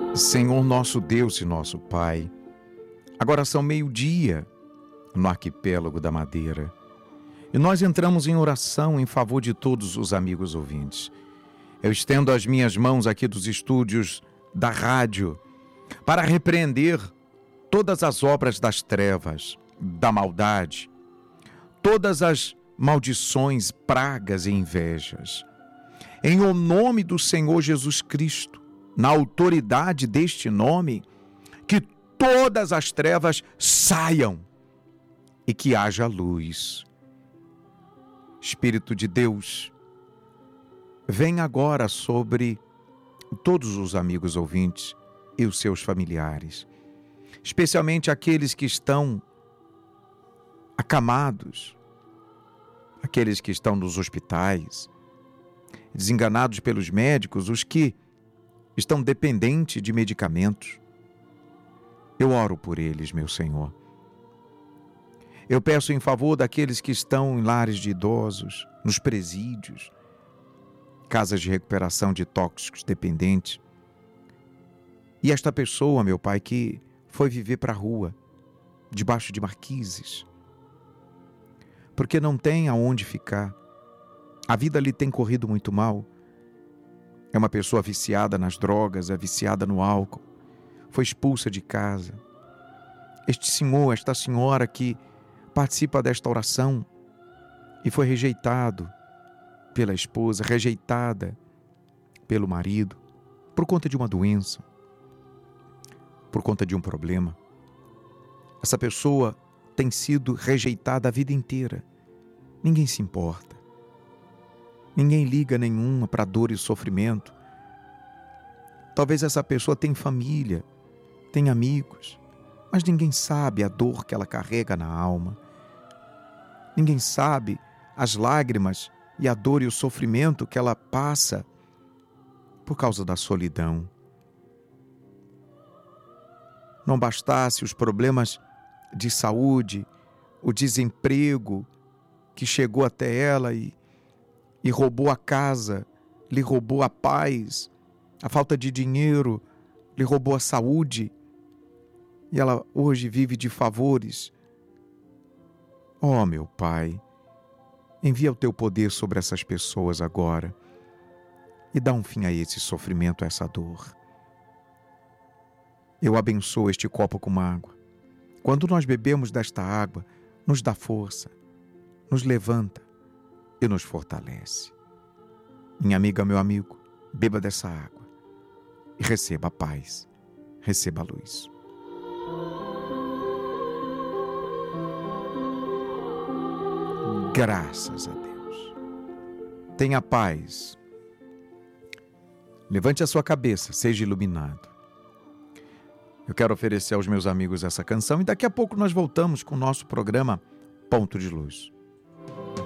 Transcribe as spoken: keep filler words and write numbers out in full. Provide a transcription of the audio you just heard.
Senhor nosso Deus e nosso Pai, agora são meio-dia no arquipélago da Madeira e nós entramos em oração em favor de todos os amigos ouvintes. Eu estendo as minhas mãos aqui dos estúdios da rádio para repreender todas as obras das trevas, da maldade, todas as maldições, pragas e invejas. Em o nome do Senhor Jesus Cristo, na autoridade deste nome, que todas as trevas saiam e que haja luz. Espírito de Deus, vem agora sobre todos os amigos ouvintes e os seus familiares, especialmente aqueles que estão acamados, aqueles que estão nos hospitais, desenganados pelos médicos, os que estão dependentes de medicamentos. Eu oro por eles, meu Senhor. Eu peço em favor daqueles que estão em lares de idosos, nos presídios, casas de recuperação de tóxicos dependentes. E esta pessoa, meu Pai, que foi viver para a rua, debaixo de marquises, porque não tem aonde ficar. A vida lhe tem corrido muito mal. É uma pessoa viciada nas drogas, é viciada no álcool, foi expulsa de casa. Este senhor, esta senhora que participa desta oração e foi rejeitado pela esposa, rejeitada pelo marido, por conta de uma doença, por conta de um problema. Essa pessoa tem sido rejeitada a vida inteira. Ninguém se importa. Ninguém liga nenhuma para dor e sofrimento. Talvez essa pessoa tenha família, tenha amigos, mas ninguém sabe a dor que ela carrega na alma. Ninguém sabe as lágrimas e a dor e o sofrimento que ela passa por causa da solidão. Não bastasse os problemas de saúde, o desemprego que chegou até ela e e roubou a casa, lhe roubou a paz, a falta de dinheiro, lhe roubou a saúde, e ela hoje vive de favores. Oh, meu Pai, envia o teu poder sobre essas pessoas agora e dá um fim a esse sofrimento, a essa dor. Eu abençoo este copo com água. Quando nós bebemos desta água, nos dá força, nos levanta e nos fortalece. Minha amiga, meu amigo, beba dessa água e receba a paz, receba a luz. Graças a Deus. Tenha paz. Levante a sua cabeça, seja iluminado. Eu quero oferecer aos meus amigos essa canção e daqui a pouco nós voltamos com o nosso programa Ponto de Luz.